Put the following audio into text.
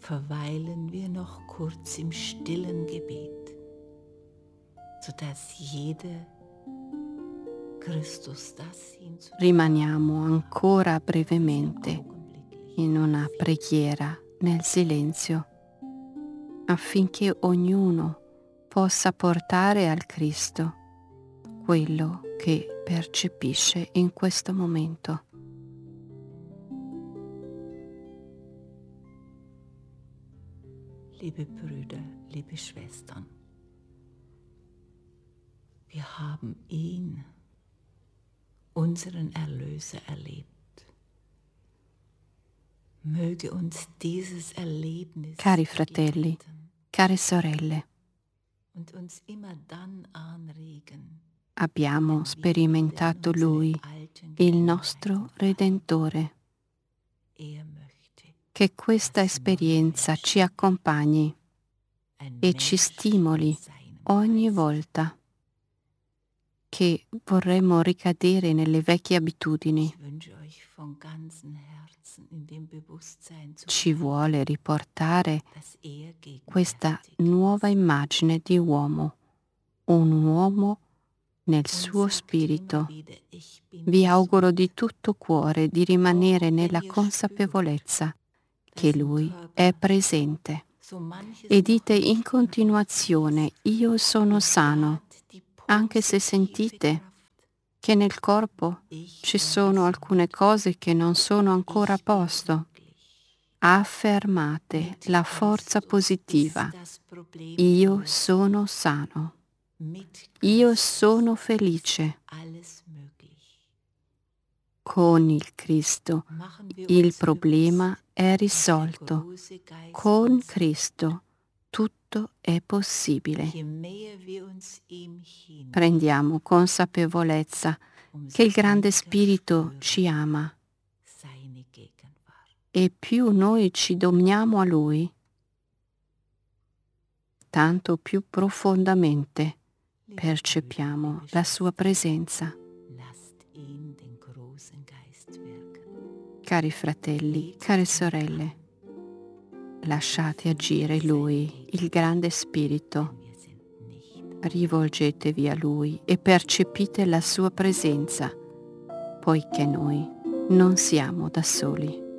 verweilen wir noch kurz im stillen Gebet, sodass jede Christus das Rimaniamo ancora brevemente in una preghiera nel silenzio, affinché ognuno possa portare al Cristo quello che percepisce in questo momento. Liebe Brüder, liebe Schwestern, wir haben ihn, unseren Erlöser, erlebt. Möge uns dieses Erlebnis Cari fratelli, care sorelle, und uns immer dann anregen, abbiamo sperimentato Lui, il nostro Redentore. er möchte Che questa esperienza ci accompagni ein e ci Mensch stimoli von seinem ogni Geist. volta che vorremmo ricadere nelle vecchie abitudini. Ich wünsche euch von ganzem Herzen in dem Bewusstsein zu Ci vuole riportare dass er questa gegenwärtig nuova immagine di uomo, un uomo nel und suo sagt spirito. immer wieder, ich bin Vi gesund. auguro di tutto cuore di rimanere Auch wenn nella ihr consapevolezza dass che im Lui Körper è presente so manches e noch dite nicht in continuazione: io sono sano, hat die anche se positive sentite Kraft. che nel corpo Ich ci bin sono gesund. alcune cose che non sono ancora a Ich bin posto. glücklich. Affermate Mit la forza Christus positiva. ist das Problem Io gelöst. sono sano. Mit Io Christus sono felice. alles möglich. Con il Cristo Machen wir il uns problema bewusst, è dass der risolto. große Geist Con uns Cristo tutto è possibile. Je mehr wir uns ihm hin, Prendiamo consapevolezza umso che il grande mehr Spirito spüren ci ama seine Gegenwart. e più noi ci domniamo a Lui, tanto più profondamente Liebe percepiamo Brüder, liebe la sua Schwestern, presenza. lasst ihn den großen Geist wirken. Cari fratelli, care sorelle, lasciate agire Lui, il grande Spirito. Wir sind nicht Rivolgetevi a Lui e percepite la sua presenza, poiché noi non siamo da soli.